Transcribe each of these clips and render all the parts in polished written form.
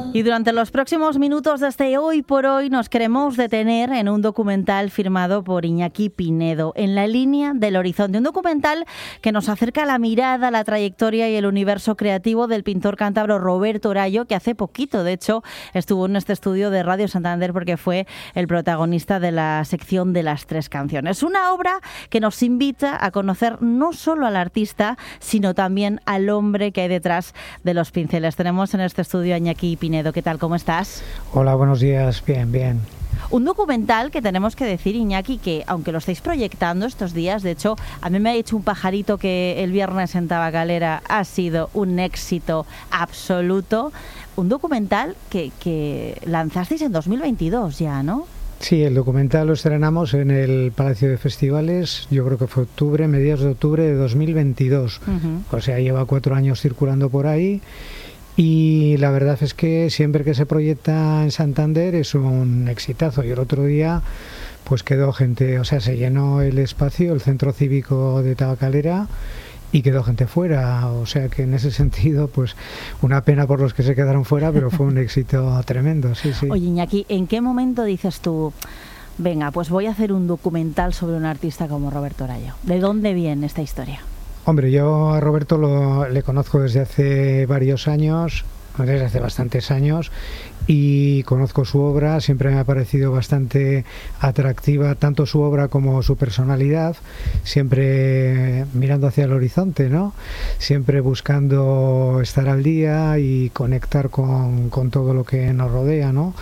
Y durante los próximos minutos de este Hoy por Hoy nos queremos detener en un documental firmado por Iñaki Pinedo, En la línea del horizonte. Un documental que nos acerca la mirada, la trayectoria y el universo creativo del pintor cántabro Roberto Orallo, que hace poquito, de hecho, estuvo en este estudio de Radio Santander porque fue el protagonista de la sección de las 3 canciones. Una obra que nos invita a conocer no solo al artista, sino también al hombre que hay detrás de los pinceles. Tenemos en este estudio a Iñaki Pinedo. ¿Qué tal? ¿Cómo estás? Hola, buenos días. Bien, bien. Un documental que tenemos que decir, Iñaki, que aunque lo estáis proyectando estos días, de hecho, a mí me ha dicho un pajarito que el viernes en Tabacalera ha sido un éxito absoluto. Un documental que lanzasteis en 2022 ya, ¿no? Sí, el documental lo estrenamos en el Palacio de Festivales, yo creo que fue mediados de octubre de 2022. O sea, lleva 4 años circulando por ahí. Y la verdad es que siempre que se proyecta en Santander es un exitazo. Y el otro día pues quedó gente, o sea, se llenó el espacio, el centro cívico de Tabacalera, y quedó gente fuera. O sea que en ese sentido, pues una pena por los que se quedaron fuera, pero fue un éxito tremendo, sí, sí. Oye, Iñaki, ¿en qué momento dices tú, venga, pues voy a hacer un documental sobre un artista como Roberto Orallo? ¿De dónde viene esta historia? Hombre, yo a Roberto le conozco desde hace varios años, desde hace bastantes años, y conozco su obra. Siempre me ha parecido bastante atractiva, tanto su obra como su personalidad, siempre mirando hacia el horizonte, ¿no? Siempre buscando estar al día y conectar con todo lo que nos rodea, ¿no?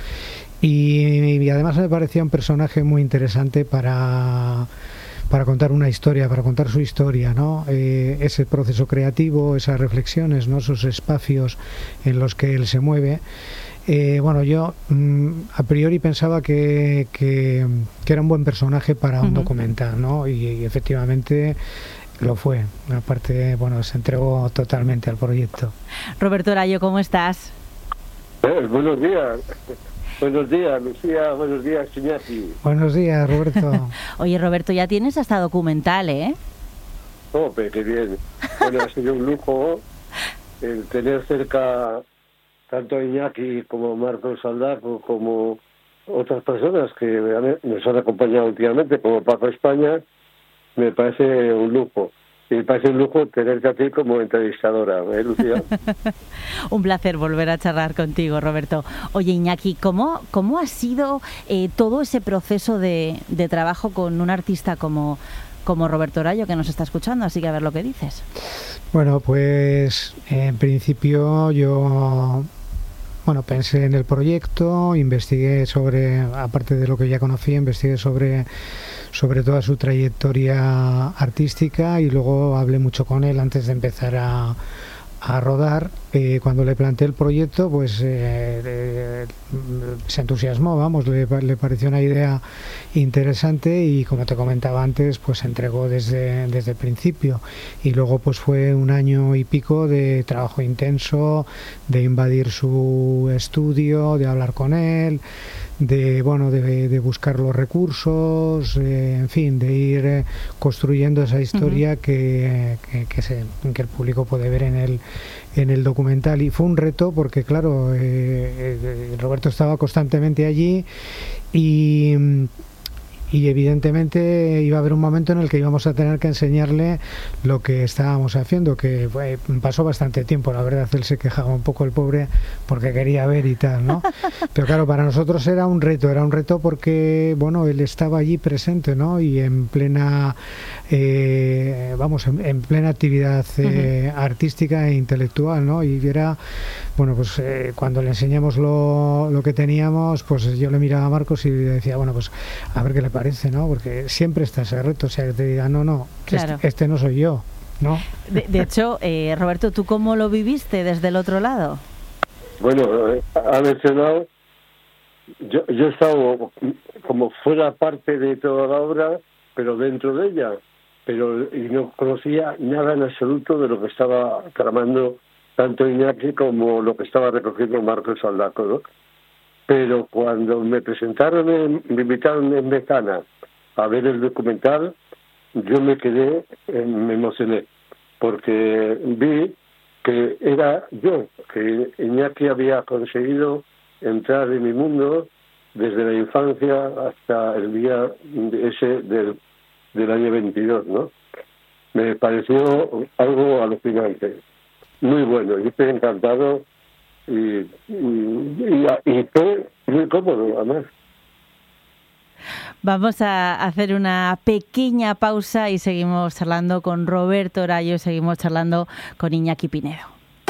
Y además me parecía un personaje muy interesante para contar una historia, para contar su historia, ¿no? Ese proceso creativo, esas reflexiones, ¿no? Esos espacios en los que él se mueve. Bueno, yo a priori pensaba que era un buen personaje para un documental, ¿no? Y efectivamente lo fue. Aparte, bueno, se entregó totalmente al proyecto. Roberto Orallo, ¿cómo estás? Buenos días. Buenos días, Lucía. Buenos días, Iñaki. Buenos días, Roberto. Oye, Roberto, ya tienes hasta documental, ¿eh? Oh, pero qué bien. Bueno, ha sido un lujo el tener cerca tanto a Iñaki como Marcos Saldaco, como otras personas que nos han acompañado últimamente, como Paco España. Me parece un lujo. Y me parece un lujo tenerte a ti como entrevistadora, ¿eh, Lucía? Un placer volver a charlar contigo, Roberto. Oye, Iñaki, ¿cómo ha sido todo ese proceso de trabajo con un artista como Roberto Orallo, que nos está escuchando? Así que a ver lo que dices. Bueno, pues en principio yo pensé en el proyecto, investigué aparte de lo que ya conocía, investigué sobre toda su trayectoria artística, y luego hablé mucho con él antes de empezar a rodar. Cuando le planteé el proyecto, pues se entusiasmó, le pareció una idea interesante, y como te comentaba antes, pues se entregó desde el principio. Y luego pues fue 1 año y pico de trabajo intenso, de invadir su estudio, de hablar con él, de buscar los recursos, en fin, de ir construyendo esa historia que el público puede ver en el documental. Y fue un reto porque, claro, Roberto estaba constantemente allí, y evidentemente iba a haber un momento en el que íbamos a tener que enseñarle lo que estábamos haciendo, que pasó bastante tiempo, la verdad. Él se quejaba un poco, el pobre, porque quería ver y tal, ¿no? Pero claro, para nosotros era un reto porque, bueno, él estaba allí presente, ¿no? Y en plena en plena actividad artística e intelectual, ¿no? Y era, bueno, pues cuando le enseñamos lo que teníamos, pues yo le miraba a Marcos y le decía, bueno, pues a ver qué le parece, ¿no? Porque siempre está ese reto, o sea, que te diga, no, claro, este no soy yo, ¿no? De hecho, Roberto, ¿tú cómo lo viviste desde el otro lado? Bueno, ha mencionado, yo he estado como fuera parte de toda la obra, pero dentro de ella, y no conocía nada en absoluto de lo que estaba tramando tanto Iñaki como lo que estaba recogiendo Marcos Saldaco, ¿no? Pero cuando me invitaron en Mecana a ver el documental, yo me emocioné, porque vi que era yo, que Iñaki había conseguido entrar en mi mundo desde la infancia hasta el día ese del año 22, ¿no? Me pareció algo alucinante, muy bueno. Yo estoy encantado y fue muy cómodo, además. Vamos a hacer una pequeña pausa y seguimos charlando con Roberto Orallo y seguimos charlando con Iñaki Pinedo.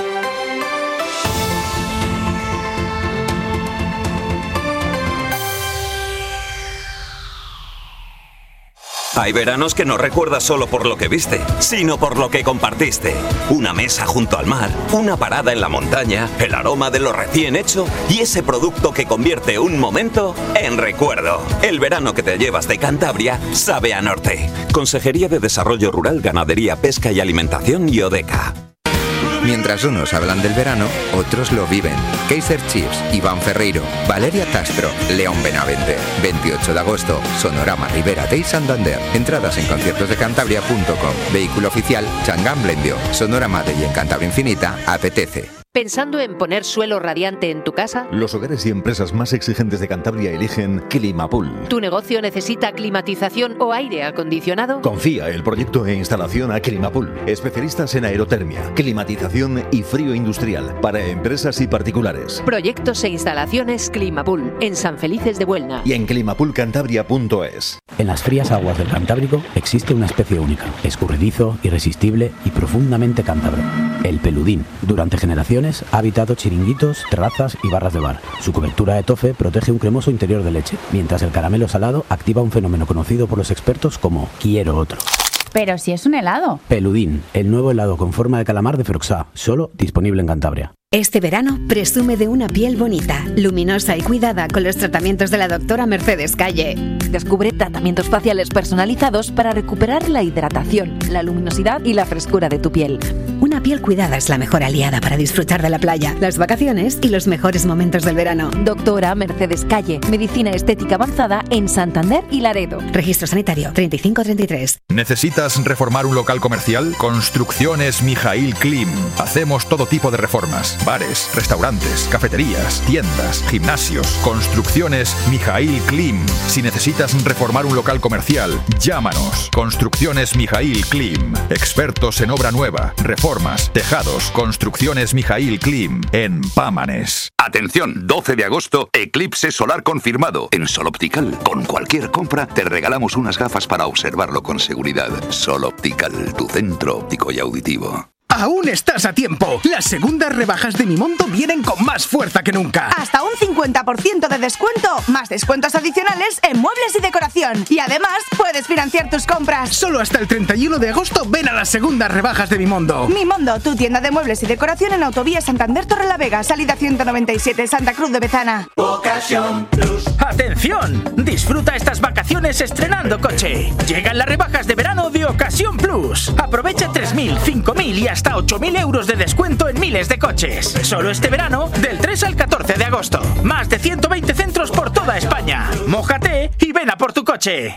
Hay veranos que no recuerdas solo por lo que viste, sino por lo que compartiste. Una mesa junto al mar, una parada en la montaña, el aroma de lo recién hecho y ese producto que convierte un momento en recuerdo. El verano que te llevas de Cantabria sabe a norte. Consejería de Desarrollo Rural, Ganadería, Pesca y Alimentación y Odeca. Mientras unos hablan del verano, otros lo viven. Kaiser Chiefs, Iván Ferreiro, Valeria Castro, León Benavente. 28 de agosto, Sonorama Ribera de Santander. Entradas en conciertosdecantabria.com. Vehículo oficial, Changán Blendio. Sonorama de y en Cantabria Infinita, apetece. ¿Pensando en poner suelo radiante en tu casa? Los hogares y empresas más exigentes de Cantabria eligen Climapool. ¿Tu negocio necesita climatización o aire acondicionado? Confía el proyecto e instalación a Climapool. Especialistas en aerotermia, climatización y frío industrial para empresas y particulares. Proyectos e instalaciones Climapool en San Felices de Buelna. Y en climapoolcantabria.es. En las frías aguas del Cantábrico existe una especie única, escurridizo, irresistible y profundamente cántabro. El peludín. Durante generaciones ha habitado chiringuitos, terrazas y barras de bar. Su cobertura de tofe protege un cremoso interior de leche, mientras el caramelo salado activa un fenómeno conocido por los expertos como quiero otro. Pero si es un helado. Peludín, el nuevo helado con forma de calamar de Froxá, solo disponible en Cantabria. Este verano presume de una piel bonita, luminosa y cuidada con los tratamientos de la doctora Mercedes Calle. Descubre tratamientos faciales personalizados para recuperar la hidratación, la luminosidad y la frescura de tu piel. Una piel cuidada es la mejor aliada para disfrutar de la playa, las vacaciones y los mejores momentos del verano. Doctora Mercedes Calle, Medicina Estética Avanzada en Santander y Laredo. Registro sanitario 3533. ¿Necesitas reformar un local comercial? Construcciones Mijaíl Klim. Hacemos todo tipo de reformas. Bares, restaurantes, cafeterías, tiendas, gimnasios. Construcciones Mijaíl Klim. Si necesitas reformar un local comercial, llámanos. Construcciones Mijaíl Klim. Expertos en obra nueva, reformas, tejados. Construcciones Mijaíl Klim en Pámanes. Atención, 12 de agosto, eclipse solar confirmado. En Sol Optical, con cualquier compra, te regalamos unas gafas para observarlo con seguridad. Sol Optical, tu centro óptico y auditivo. ¡Aún estás a tiempo! Las segundas rebajas de Mimondo vienen con más fuerza que nunca. Hasta un 50% de descuento, más descuentos adicionales en muebles y decoración. Y además, puedes financiar tus compras. Solo hasta el 31 de agosto ven a las segundas rebajas de Mimondo. Mimondo, tu tienda de muebles y decoración en Autovía Santander Torrelavega, salida 197, Santa Cruz de Bezana. Ocasión Plus. ¡Atención! Disfruta estas vacaciones estrenando coche. Llegan las rebajas de verano de Ocasión Plus. Aprovecha 3.000, 5.000 y hasta 8.000 euros de descuento en miles de coches. Solo este verano, del 3 al 14 de agosto. Más de 120 centros por toda España. Mójate y ven a por tu coche.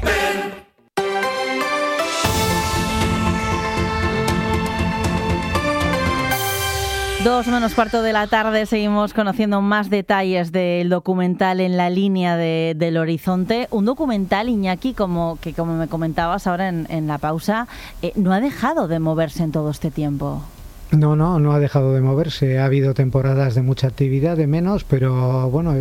2:15 de la tarde, seguimos conociendo más detalles del documental En la línea del horizonte. Un documental, Iñaki, como me comentabas ahora en la pausa, no ha dejado de moverse en todo este tiempo. No ha dejado de moverse. Ha habido temporadas de mucha actividad, de menos, pero bueno,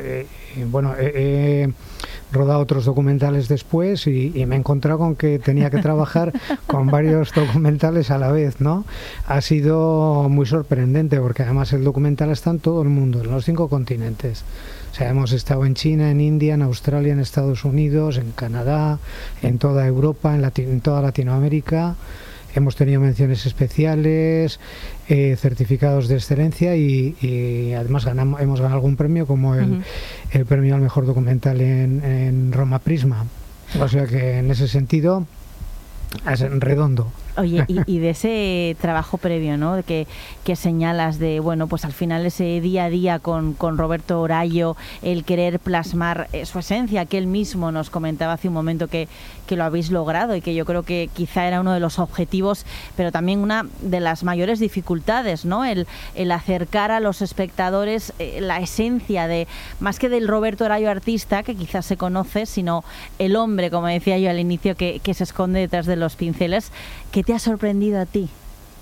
he rodado otros documentales después y me he encontrado con que tenía que trabajar con varios documentales a la vez, ¿no? Ha sido muy sorprendente porque además el documental está en todo el mundo, en los 5 continentes. O sea, hemos estado en China, en India, en Australia, en Estados Unidos, en Canadá, en toda Europa, en toda Latinoamérica. Hemos tenido menciones especiales, certificados de excelencia y además hemos ganado algún premio como el premio al mejor documental en Roma Prisma. O sea que en ese sentido es redondo. Oye, y de ese trabajo previo, ¿no? Que señalas de, bueno, pues al final ese día a día con Roberto Orayo, el querer plasmar su esencia, que él mismo nos comentaba hace un momento que lo habéis logrado y que yo creo que quizá era uno de los objetivos, pero también una de las mayores dificultades, ¿no? El acercar a los espectadores la esencia de, más que del Roberto Orayo artista, que quizás se conoce, sino el hombre, como decía yo al inicio, que se esconde detrás de los pinceles. ¿Qué te ha sorprendido a ti?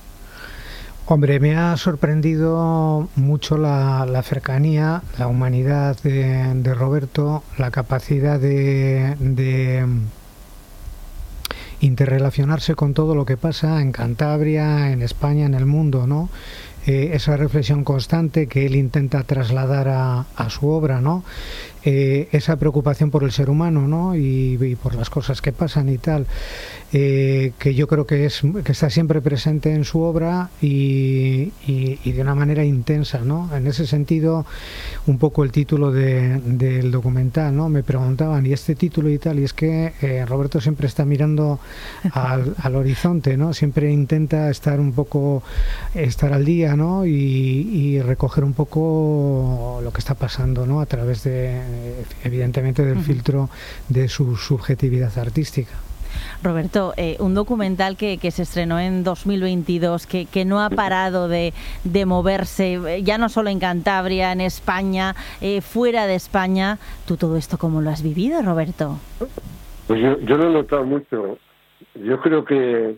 Hombre, me ha sorprendido mucho la cercanía, la humanidad de Roberto, la capacidad de interrelacionarse con todo lo que pasa en Cantabria, en España, en el mundo, ¿no? Esa reflexión constante que él intenta trasladar a su obra, ¿no? Esa preocupación por el ser humano, ¿no? Y por las cosas que pasan y tal, que yo creo que está siempre presente en su obra y de una manera intensa, ¿no? En ese sentido, un poco el título del documental, ¿no? Me preguntaban, ¿y este título y tal? Y es que Roberto siempre está mirando al horizonte, ¿no? Siempre intenta estar al día, ¿no? Y recoger un poco lo que está pasando, ¿no? A través evidentemente del filtro de su subjetividad artística. Roberto, un documental que se estrenó en 2022, que no ha parado de moverse, ya no solo en Cantabria, en España, fuera de España. ¿Tú todo esto cómo lo has vivido, Roberto? Pues yo lo he notado mucho. Yo creo que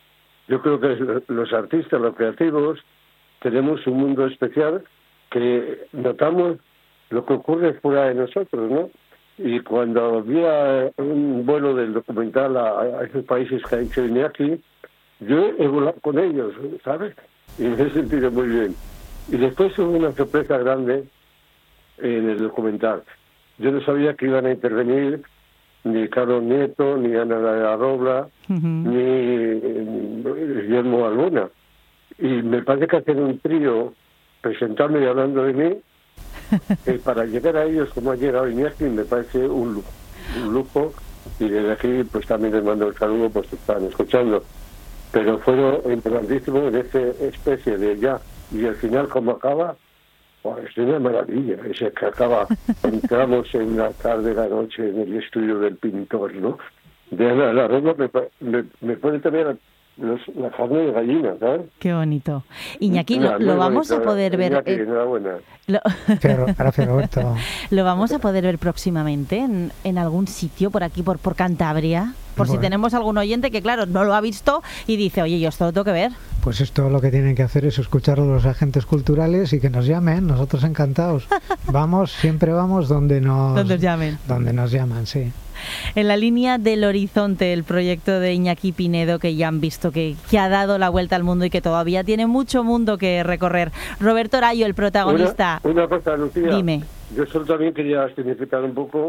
los artistas, los creativos, tenemos un mundo especial que notamos lo que ocurre fuera de nosotros, ¿no? Y cuando había un vuelo del documental a esos países que ha dicho Iñaki, yo he volado con ellos, ¿sabes? Y me he sentido muy bien. Y después hubo una sorpresa grande en el documental. Yo no sabía que iban a intervenir ni Carlos Nieto, ni Ana de la Robla, ni Guillermo Albona. Y me parece que hacer un trío presentando y hablando de mí, para llegar a ellos como ha llegado Iñaki, me parece un lujo, y desde aquí pues también les mando el saludo, pues están escuchando, pero fueron importantísimos en esta especie de ya, y al final como acaba, pues es una maravilla, ese que acaba, entramos en la tarde, la noche en el estudio del pintor, ¿no? De la Roma me pone también la carne de gallina, ¿sabes? Qué bonito. Iñaki, lo vamos a poder ver. Iñaki, enhorabuena. Gracias, Roberto. ¿Lo vamos a poder ver próximamente en algún sitio por aquí, por Cantabria? Por si tenemos algún oyente que, claro, no lo ha visto y dice, oye, yo esto lo tengo que ver. Pues esto lo que tienen que hacer es escuchar a los agentes culturales y que nos llamen, nosotros encantados. Siempre vamos donde nos llamen. Donde nos llaman, sí. En la línea del horizonte, el proyecto de Iñaki Pinedo, que ya han visto que ha dado la vuelta al mundo y que todavía tiene mucho mundo que recorrer. Roberto Orayo, el protagonista. Una cosa, Lucía. Dime. Yo solo también quería significar un poco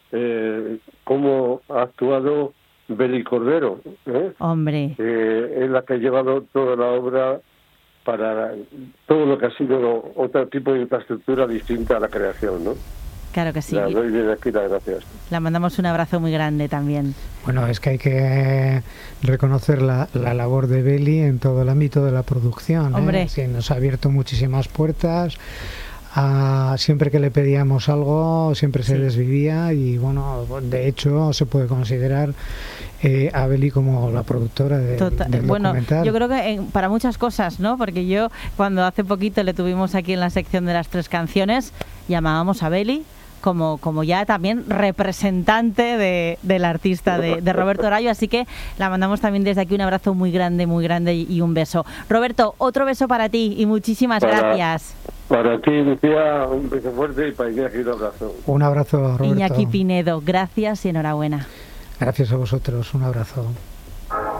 cómo ha actuado Beli Cordero. Hombre. Es la que ha llevado toda la obra para todo lo que ha sido otro tipo de infraestructura distinta a la creación, ¿no? Claro que sí. Le doy desde aquí las gracias. Le mandamos un abrazo muy grande también. Bueno, es que hay que reconocer la labor de Beli en todo el ámbito de la producción. Hombre. Sí, nos ha abierto muchísimas puertas. Siempre que le pedíamos algo, siempre se desvivía y, bueno, de hecho se puede considerar a Beli como la productora del documental. Yo creo que para muchas cosas, ¿no? Porque yo, cuando hace poquito le tuvimos aquí en la sección de las 3 canciones, llamábamos a Beli como ya también representante del artista de Roberto Orayo, así que la mandamos también desde aquí un abrazo muy grande y un beso. Roberto, otro beso para ti y muchísimas gracias. Para ti, Lucía, un beso fuerte y para Iñaki un abrazo. Un abrazo, Roberto. Iñaki Pinedo, gracias y enhorabuena. Gracias a vosotros, un abrazo.